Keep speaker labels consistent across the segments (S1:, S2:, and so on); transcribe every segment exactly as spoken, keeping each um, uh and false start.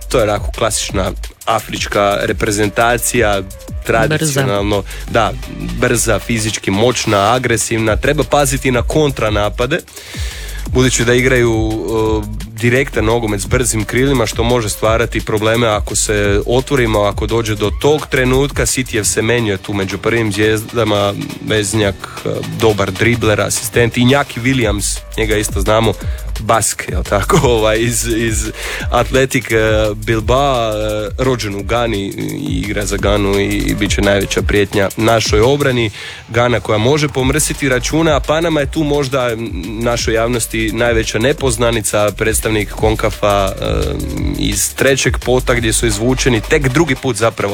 S1: to je onako klasična afrička reprezentacija, tradicionalno, brza. da, brza, fizički moćna, agresivna, treba paziti na kontranapade, budući da igraju uh, direktan nogomet s brzim krilima, što može stvarati probleme ako se otvorimo, ako dođe do tog trenutka. Sitijev se menjuje tu među prvim zvijezdama, Veznjak, uh, dobar dribler, asistent, i Iñaki Williams, njega isto znamo, Bask, jel tako, ovaj, iz, iz Athletic uh, Bilbao, uh, rođen u Gani, igra za Ganu i, i bit će najveća prijetnja našoj obrani. Gana koja može pomrsiti računa, a Panama je tu možda našoj javnosti najveća nepoznanica, predstavnik Konkafa uh, iz trećeg pota gdje su izvučeni tek drugi put zapravo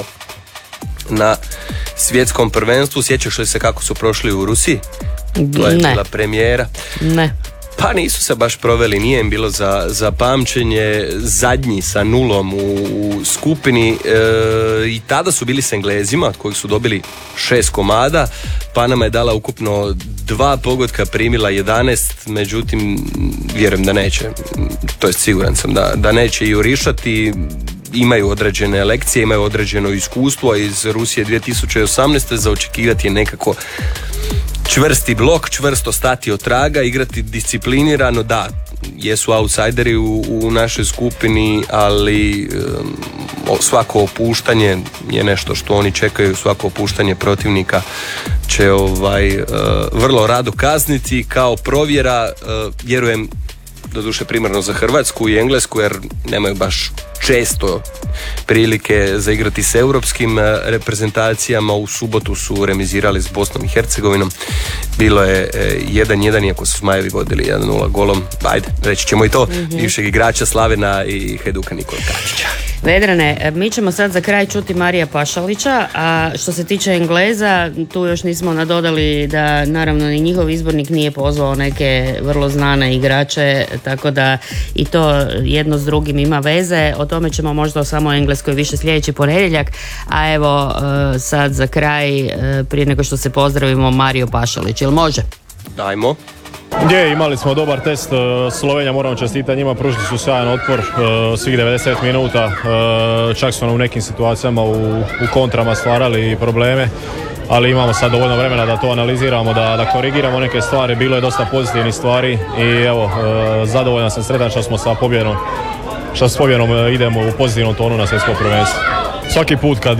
S1: na svjetskom prvenstvu. Sjećaš li se kako su prošli u Rusiji? To je
S2: ne.
S1: bila premijera.
S2: Ne.
S1: Pa nisu se baš proveli, nije im bilo za, za pamćenje, zadnji sa nulom u, u skupini e, i tada su bili s Englezima, od kojih su dobili šest komada. Panama je dala ukupno dva pogotka, primila jedanaest, međutim vjerujem da neće, to jest siguran sam da, da neće jurišati. Imaju određene lekcije, imaju određeno iskustvo, a iz Rusije dvije tisuće osamnaeste za očekivati je nekako čvrsti blok, čvrsto stati od traga, igrati disciplinirano. Da, jesu outsideri u, u našoj skupini, ali um, svako opuštanje je nešto što oni čekaju, svako opuštanje protivnika će ovaj, uh, vrlo rado kazniti kao provjera, uh, vjerujem, doduše primarno za Hrvatsku i Englesku, jer nemaju baš često prilike zaigrati s europskim reprezentacijama. U subotu su remizirali s Bosnom i Hercegovinom, bilo je jedan jedan, iako su Zmajevi vodili jedan nula golom, ajde, reći ćemo i to, mm-hmm. bivšeg igrača Slavena i Hajduka Nikola Kačića.
S2: Vedrane, mi ćemo sad za kraj čuti Marija Pašalića, a što se tiče Engleza, tu još nismo nadodali da naravno ni njihov izbornik nije pozvao neke vrlo znane igrače, tako da i to jedno s drugim ima veze. O tome ćemo možda o samo Engleskoj više sljedeći ponedjeljak, a evo sad za kraj, prije nego što se pozdravimo, Mario Pašalić, jel može?
S1: Dajmo.
S3: Je, imali smo dobar test, Slovenija, moramo čestitati njima, pružili su sjajan otpor svih devedeset minuta, čak su nam u nekim situacijama u, u kontrama stvarali probleme, ali imamo sad dovoljno vremena da to analiziramo, da, da korigiramo neke stvari, bilo je dosta pozitivnih stvari i evo, zadovoljan sam, sretan što smo sa pobjedom, što s pobjedom idemo u pozitivnom tonu na svjetsko prvenstvo. Svaki put kad,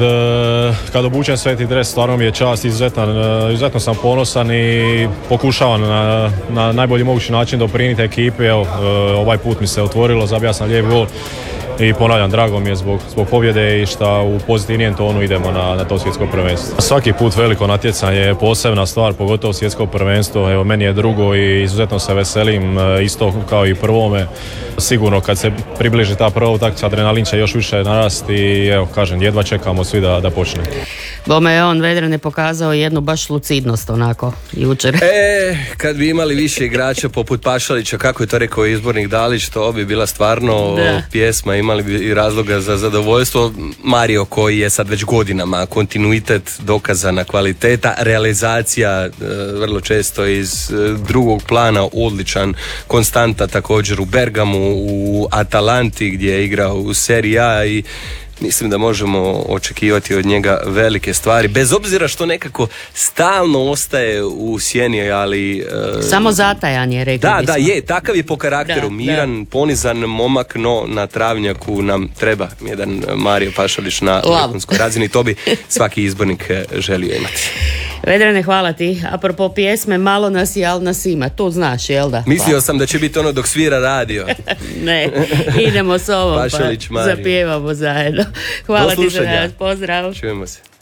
S3: kad obučem sveti dres, stvarno mi je čast, izuzetan, izuzetno sam ponosan i pokušavam na, na najbolji mogući način doprinijeti ekipi. Evo, ovaj put mi se otvorilo, zabija sam lijep gol i ponavljam, drago mi je zbog, zbog pobjede i što u pozitivnijem tonu idemo na, na to svjetsko prvenstvo. Svaki put veliko natjecanje je posebna stvar, pogotovo svjetsko prvenstvo. Evo, meni je drugo i izuzetno se veselim, isto kao i prvome. Sigurno kad se približi ta prva utakmica, adrenalin će još više narasti i evo, kažem, jedva čekamo svi da, da počne.
S2: Bome je on, Vedrane, pokazao jednu baš lucidnost onako jučer.
S1: E, kad bi imali više igrača poput Pašalića, kako je to rekao izbornik Dalić, to bi bila stvarno da. pjesma, imali bi i razloga za zadovoljstvo. Mario, koji je sad već godinama kontinuitet, dokazana kvaliteta, realizacija vrlo često iz drugog plana, odličan, konstanta također u Bergamu, u Atalanti gdje je igrao u Serie A i mislim da možemo očekivati od njega velike stvari, bez obzira što nekako stalno ostaje u sjeni, ali... Uh,
S2: Samo zatajan je, rekli
S1: Da,
S2: bismo.
S1: da, je, takav je po karakteru, da, miran, da. ponizan momak, no na travnjaku nam treba jedan Mario Pašalić na vrhunskoj razini, to bi svaki izbornik želio imati.
S2: Vedrane, hvala ti. Apropo pjesme, malo nas je, al nas ima. To znaš, jel da?
S1: Mislio hvala. sam da će biti ono dok svira radio.
S2: Ne, idemo s ovom,
S1: Pašalić,
S2: pa
S1: Mario.
S2: zapjevamo zajedno. Hvala ti za nas, pozdrav.
S1: Čujemo se.